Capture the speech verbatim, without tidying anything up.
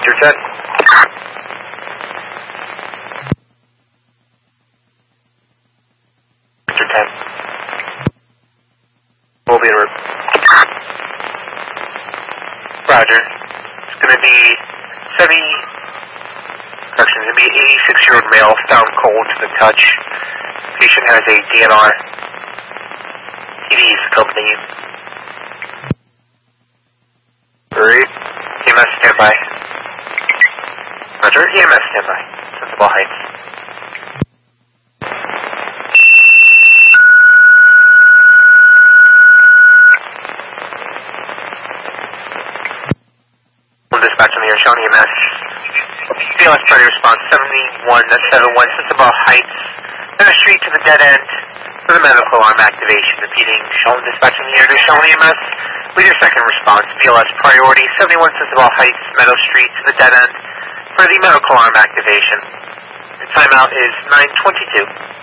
Victor ten. Victor ten. We'll be en route. Roger. It's going to be seventy, correction, it's going to be an eighty-six-year-old male found cold to the touch. Patient has a D N R. T D is accompanying you. Great. E M S standby. Roger, E M S standby. Sensible Heights. Dispatch on the air, showing E M S. B L S trying to respond seventy-one seven one Sensible Heights. Center Street to the dead end for the medical alarm activation. Repeating, Sheldon dispatch on the air to Sheldon E M S. Lead your second response. B L S priority seventy-one Sensible Heights, Meadow Street to the dead end for the medical alarm activation. The timeout is nine twenty-two.